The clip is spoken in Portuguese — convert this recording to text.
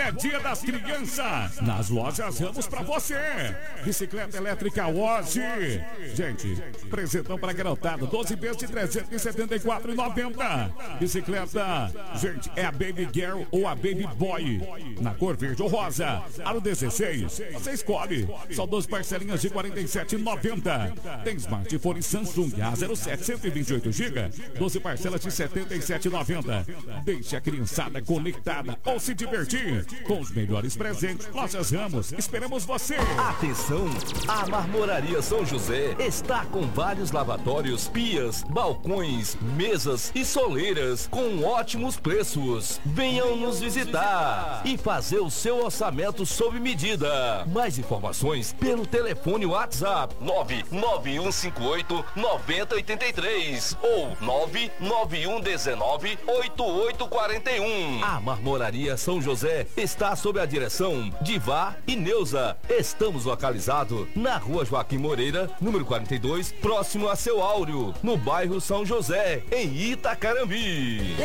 é dia das crianças. Nas lojas Ramos pra você. Bicicleta elétrica hoje. Gente, presentão pra garotada. 12 vezes de R$ 374,90. Bicicleta, gente, é a Baby Girl ou a Baby Boy. Na cor verde ou rosa. Aro 16. Você escolhe. Só 12 parcelinhas de R$ 47,90. Tem smartphone Samsung A07 128 GB. 12 parcelas de R$ 77,90. Deixe a criançada conectada ou se divertir com os melhores presentes. Lojas Ramos, esperamos você. Atenção, a Marmoraria São José está com vários lavatórios, pias, balcões, mesas e soleiras com ótimos preços. Venham nos visitar e fazer o seu orçamento sob medida. Mais informações pelo telefone WhatsApp 99158-9083 ou 99119-8841. A Marmoraria São José está sob a direção de Vá e Neuza. Estamos localizados na Rua Joaquim Moreira, número 42, próximo a Seu Áureo, no bairro São José, em Itacarambi.